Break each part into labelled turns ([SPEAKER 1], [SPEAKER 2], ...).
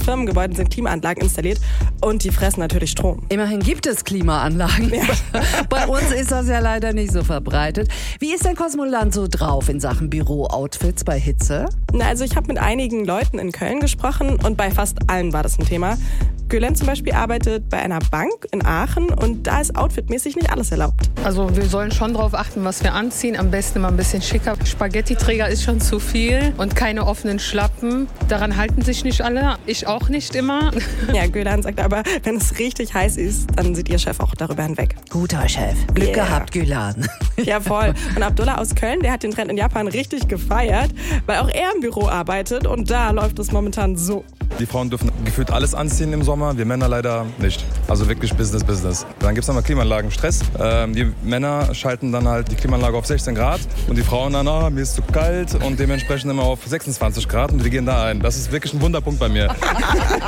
[SPEAKER 1] Firmengebäuden sind Klimaanlagen installiert und die fressen natürlich Strom.
[SPEAKER 2] Immerhin gibt es Klimaanlagen. Ja. Bei uns ist das ja leider nicht so verbreitet. Wie ist denn Cosmoland so drauf in Sachen Büro-Outfits bei Hitze?
[SPEAKER 1] Also ich habe mit einigen Leuten in Köln gesprochen und bei fast allen war das ein Thema. Gülen zum Beispiel arbeitet bei einer Bank in Aachen und da ist outfitmäßig nicht alles erlaubt.
[SPEAKER 3] Also wir sollen schon darauf achten, was wir anziehen. Am besten immer ein bisschen schicker. Spaghetti-Träger ist schon zu viel und keine offenen Schlappen. Daran halten sich nicht alle. Ich auch nicht immer.
[SPEAKER 1] Ja, Gülen sagt aber, wenn es richtig heiß ist, dann sieht ihr Chef auch darüber hinweg.
[SPEAKER 2] Guter Chef. Glück gehabt, Gülen.
[SPEAKER 1] Ja, voll. Und Abdullah aus Köln, der hat den Trend in Japan richtig gefeiert, weil auch er im Büro arbeitet und da läuft es momentan so.
[SPEAKER 4] Die Frauen dürfen gefühlt alles anziehen im Sommer, wir Männer leider nicht. Also wirklich Business. Dann gibt es nochmal Klimaanlagenstress. Die Männer schalten dann halt die Klimaanlage auf 16 Grad und die Frauen dann, mir ist zu kalt und dementsprechend immer auf 26 Grad und wir gehen da ein. Das ist wirklich ein Wunderpunkt bei mir.
[SPEAKER 1] Ich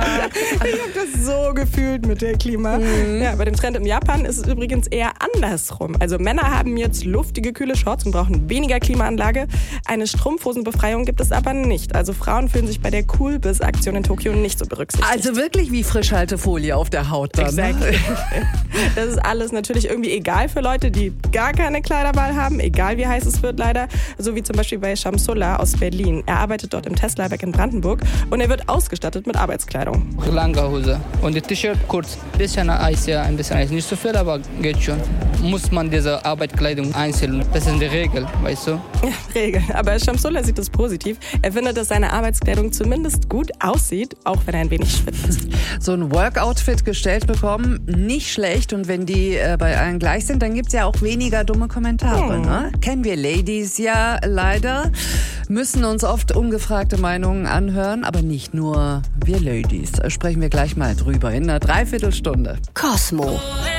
[SPEAKER 1] habe das so gefühlt mit der Klima. Ja, bei dem Trend in Japan ist es übrigens eher andersrum. Also Männer haben jetzt luftige, kühle Shorts und brauchen weniger Klimaanlage. Eine Strumpfhosenbefreiung gibt es aber nicht. Also Frauen fühlen sich bei der Cool-Biz-Aktion in Tokio nicht so berücksichtigt.
[SPEAKER 2] Also wirklich wie Frischhaltefolie auf der Haut dann.
[SPEAKER 1] Exactly. Das ist alles natürlich irgendwie egal für Leute, die gar keine Kleiderwahl haben, egal wie heiß es wird leider. So wie zum Beispiel bei Shamsullah aus Berlin. Er arbeitet dort im Tesla-Werk in Brandenburg und er wird ausgestattet mit Arbeitskleidung.
[SPEAKER 5] Lange Hose und die T-Shirt kurz. Bisschen Eis, nicht so viel, aber geht schon. Muss man diese Arbeitskleidung einzeln, das ist eine Regel, weißt du?
[SPEAKER 1] Ja, Regel. Aber Shamsullah sieht das positiv. Er findet, dass seine Arbeitskleidung zumindest gut aussieht, auch wenn er ein wenig schwitzt.
[SPEAKER 2] So ein Workoutfit gestellt bekommen, nicht schlecht. Und wenn die bei allen gleich sind, dann gibt es ja auch weniger dumme Kommentare. Ne? Kennen wir Ladies ja leider. Müssen uns oft ungefragte Meinungen anhören. Aber nicht nur wir Ladies. Sprechen wir gleich mal drüber in einer Dreiviertelstunde.
[SPEAKER 6] Cosmo.